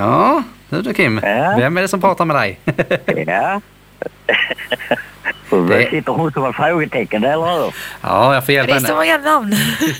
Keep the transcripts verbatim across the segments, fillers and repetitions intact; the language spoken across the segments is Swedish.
Ja, nu du Kim. Ja. Vem är det som pratar med dig? Ja. Det sitter hon som har frågetecken, eller hur? Ja, jag får hjälpa henne. Det är så många namn.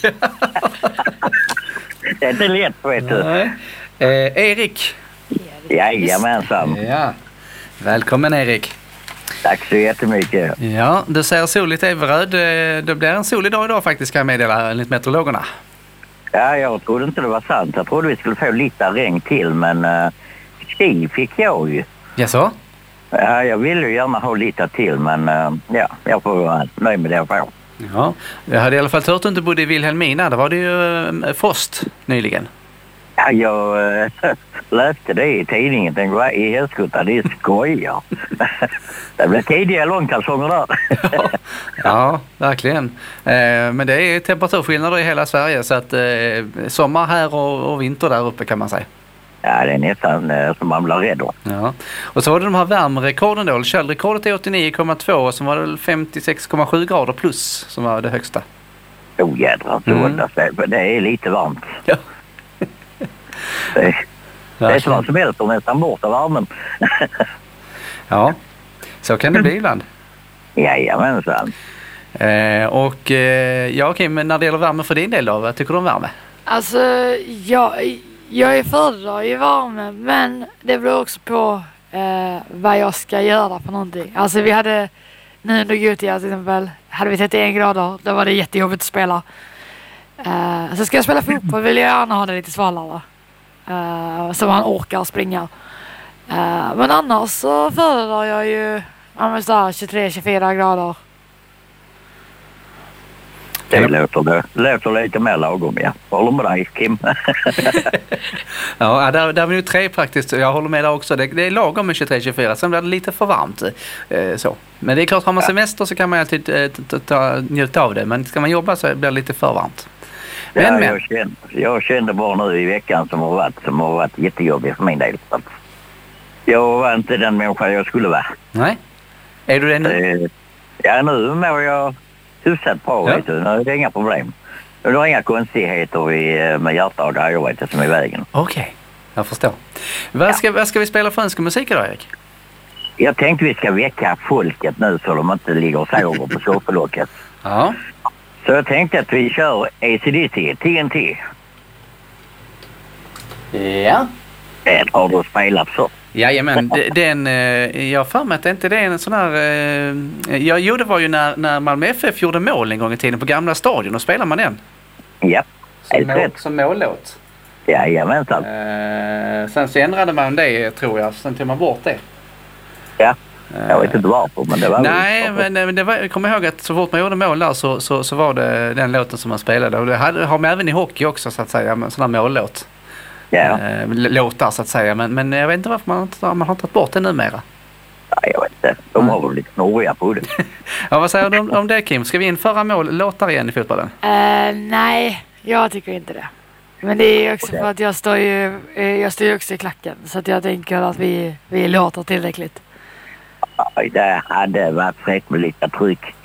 Det är inte lätt, vet du. Nej. Eh, Erik. Jajamensan. Ja. Välkommen Erik. Tack så jättemycket. Ja, du säger soligt Everöd. Det blir en solig dag idag faktiskt, kan jag meddela enligt meteorologerna. Ja, jag trodde inte det var sant. Jag trodde vi skulle få lite regn till, men uh, ski fick jag ju. Ja, så? Ja, jag ville ju gärna ha lite till, men uh, ja, jag får vara nöjd med det jag får. Ja, jag hade i alla fall hört att du inte bodde i Vilhelmina. Det var det ju uh, frost nyligen. Ja, jag uh, läste det i tidningen. Den går i Hästskutta, det är skojar. Det blev tidiga långkalsonger där. Ja, ja, verkligen. Eh, men det är temperaturskillnader i hela Sverige, så att eh, sommar här och, och vinter där uppe kan man säga. Ja, det är nästan eh, som man blir rädd då. Ja. Och så var det de här värmerekorden då. Källrekordet är åttionio komma två och så var det femtiosex komma sju grader plus som var det högsta. Oh jädrar, mm. Det är lite varmt. Ja. Det, det är som som helst och nästan bort av värmen. Ja, så kan det bli ibland. Jajamensan. Eh, och eh, ja, okej, men när det gäller värme för din del då, vad tycker du om värme? Alltså, jag, jag är föredrar i värme, men det beror också på eh, vad jag ska göra för någonting. Alltså vi hade, nu under Gothia till exempel, hade vi trettioen grader, då var det jättejobbigt att spela. Eh, så ska jag spela fotboll vill jag gärna ha det lite svalare. Uh, så man orkar springa. Uh, men annars så föredrar jag ju tjugotre till tjugofyra grader. Det låter, det låter lite mer lagom, ja. Håller med dig, Kim. Ja, där, där är vi ju tre praktiskt. Jag håller med där också. Det, det är lagom med tjugotre till tjugofyra. Sen blir det lite för varmt. Eh, så. Men det är klart, har man semester så kan man alltid eh, ta, ta, njuta av det. Men ska man jobba så blir det lite för varmt. Men, ja, men. Jag, kände, jag kände bara nu i veckan som har varit, som har varit jättejobbig för min del. Jag var inte den människa jag skulle vara. Nej. Är du det nu? Ja, nu mår jag hyfsat bra, ja. Vet du. Nu är det inga problem. Nu är det inga konstigheter i, med hjärta och grejer, vet du, som är i vägen. Okej, okay. Jag förstår. Vad, ja. ska, vad ska vi spela för önskemusik idag, Erik? Jag tänkte vi ska väcka folket nu så de inte ligger och sover på sofflocket. Ja. Så jag tänkte att vi kör A C D C, T N T. Ja. Det har du spelat så. Jajamän, den, jag för mig att det inte det är en sån här... Jag gjorde det var ju när, när Malmö F F gjorde mål en gång i tiden på gamla stadion och spelar man den. Ja, som, mål, som mållåt. Jajamensan. Eh, sen så ändrade man det, tror jag. Sen tog man bort det. Ja. Jag vet inte varför, men det var... Nej, men, men det var, jag kommer ihåg att så fort man gjorde mål där så, så, så var det den låten som man spelade. Och det hade, har man även i hockey också, så att säga, en sån här mållåt. Ja. Eh, låtar, så att säga. Men, men jag vet inte varför man inte man har tagit bort det numera. Nej, jag vet inte. De har väl lite snoriga på det. Ja, vad säger du om, om det, Kim? Ska vi införa mål, låtar igen i fotbollen? Uh, nej, jag tycker inte det. Men det är också okay. För att jag står ju jag står ju också i klacken. Så att jag tänker att vi, vi låter tillräckligt. Oj, det hade varit fräckt med lite tryck.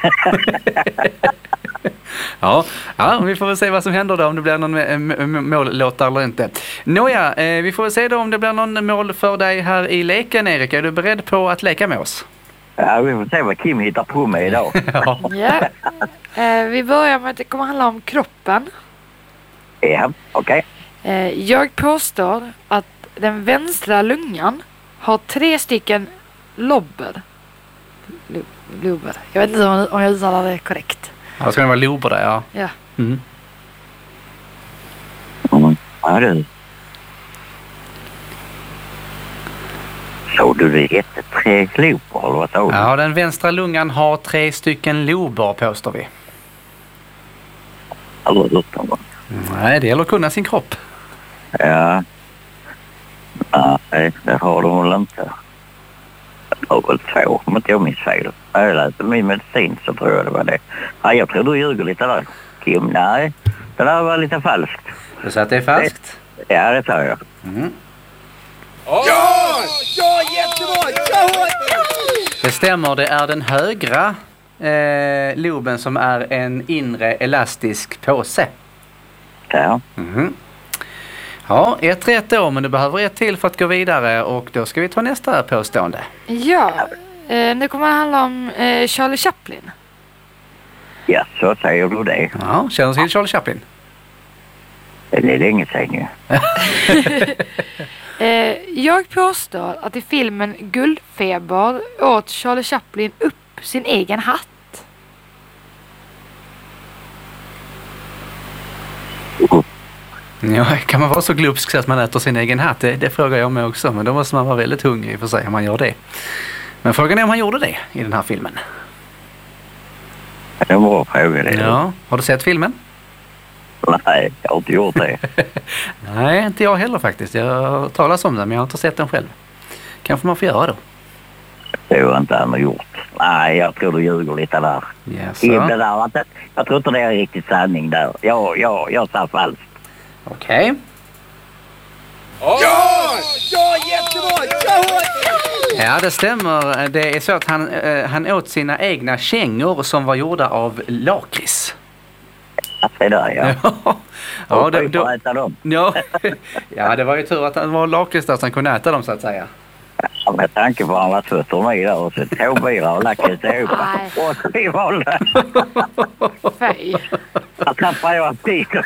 ja, ja, vi får väl se vad som händer då, om det blir någon mållåta eller inte. Nåja, eh, vi får väl se då om det blir någon mål för dig här i leken, Erik. Är du beredd på att leka med oss? Ja, vi får se vad Kim hittar på med idag. ja. ja. Eh, vi börjar med att det kommer handla om kroppen. Ja, okej. Okay. Eh, jag påstår att den vänstra lungan har tre stycken lober. Lober. Jag vet inte om jag uttalar det korrekt. Ja, ska det vara lober där, ja. Ja. Mm. Mm. Ja, du. Så du det heter tre lober, eller vad sa du? Ja, den vänstra lungan har tre stycken lober, påstår vi. Aldrig hört någon. Nej, det gäller att kunna sin kropp. Ja. Nej, det har de väl inte. Jag har väl två, om inte jag minns fel. Jag läste min medicin så tror jag det var det. Ja, jag tror du ljuger lite där. Kim, nej. Det där var lite falskt. Du säger att det är falskt? Det, ja, det sa jag. Mm. Ja! Ja, jättebra! Ja! Det stämmer, det är den högra eh, loben som är en inre elastisk påse. Ja. Mm. Ja, ett rätt då, men du behöver ett till för att gå vidare och då ska vi ta nästa påstående. Ja, eh, nu kommer det handla om eh, Charlie Chaplin. Ja, så säger du det. Ja, känner du till Charlie Chaplin? Det är länge sedan ju. eh, jag påstår att i filmen Guldfeber åt Charlie Chaplin upp sin egen hatt. Ja, kan man vara så glupsk så att man äter sin egen hatt? Det, det frågar jag mig också, men då måste man vara väldigt hungrig för sig om man gör det. Men frågan är om han gjorde det i den här filmen. Det var fråga det. Ja, har du sett filmen? Nej, jag har inte gjort det. Nej, inte jag heller faktiskt. Jag har talat om den, men jag har inte sett den själv. Kanske man får göra då. Det har inte han gjort. Nej, jag tror du ljuger lite där. Yes, Det ja. där, att det- jag tror inte det är riktigt sanning där. Jag, jag, jag sa falskt. Okej. Ja! Ja, jättebra! Ja, hårt! Ja, det stämmer. Det är så att han, eh, han åt sina egna kängor som var gjorda av lakrits. Att det där, ja. Ja, ja, Och det, vi får då, äta dem. ja. Ja, det var ju tur att han var lakrits där så han kunde äta dem så att säga. Ja, med tanke på alla fötter med där och så två bilar och lakrits ihop. Nej. Och vi valde Fy. att tappa jag sticker.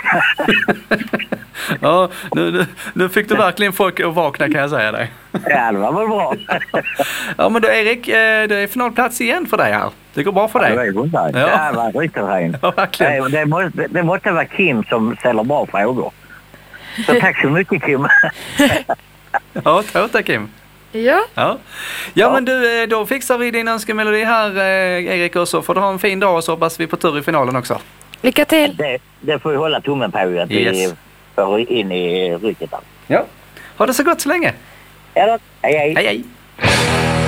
Ja, nu, nu, nu fick du verkligen folk att vakna kan jag säga dig. Ja, det var väl bra. Ja, men då Erik, eh, det är finalplats igen för dig här. Det går bra för Det dig. var ju inte. Ja. Ja, vad riktigt fint. Ja, verkligen. Det, det, måste, det måste vara Kim som ställer bra frågor. Så tack så mycket Kim. Ja, tack Kim. Ja, Ja. Ja, men du, eh, då fixar vi din önskemelodi här, eh, Erik, och så får du ha en fin dag och så hoppas vi på tur i finalen också. lycka till. Det, det får vi hålla tummen på att Yes. vi får in i rycket. Ja. Ha det så gott så länge. Ja då, hej hej. Hej, hej.